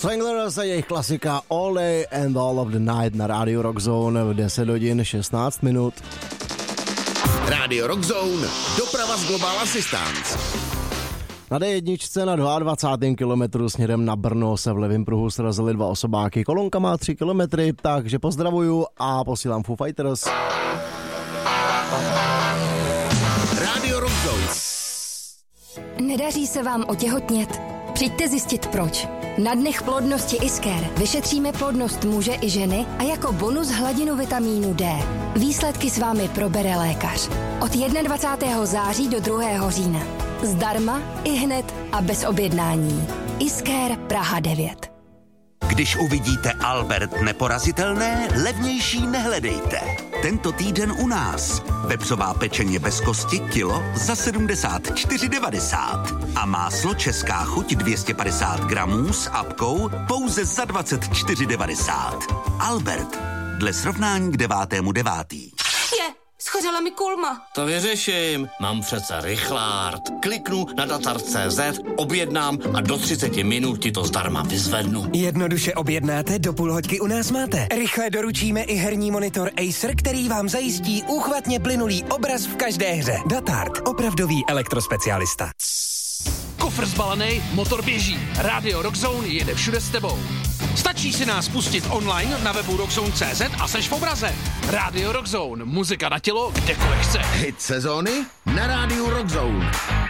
Stranglers a jejich klasika All Day and All of the Night na rádiu Rock Zone v 10 hodin 16 minut. Rádio Rock Zone, doprava z Global Assistance. Na D1 na 22. kilometru směrem na Brno se v levém pruhu srazily dva osobáky. Kolonka má 3 kilometry, takže pozdravuju a posílám Foo Fighters. Rádio Rock Zone. Nedaří se vám otěhotnět? Přijďte zjistit proč. Na dnech plodnosti Isker vyšetříme plodnost muže i ženy a jako bonus hladinu vitamínu D. Výsledky s vámi probere lékař. Od 21. září do 2. října. Zdarma, ihned a bez objednání. Isker Praha 9. Když uvidíte Albert neporazitelné, levnější nehledejte. Tento týden u nás. Vepřová pečeně bez kosti kilo za 74,90. A máslo Česká chuť 250 gramů s apkou pouze za 24,90. Albert. Dle srovnání k 9.9. Schořela mi kulma. To vyřeším. Mám přece rychlárd. Kliknu na datar.cz, objednám a do 30 minut ti to zdarma vyzvednu. Jednoduše objednáte, do půl hoďky u nás máte. Rychle doručíme i herní monitor Acer, který vám zajistí úchvatně plynulý obraz v každé hře. Datard, opravdový elektrospecialista. Kofr zbalený, motor běží. Rádio Rock Zone jede všude s tebou. Stačí si nás pustit online na webu rockzone.cz a seš v obraze. Rádio Rock Zone, muzika na tělo, kdekoliv chce. Hit sezóny na Rádiu Rock Zone.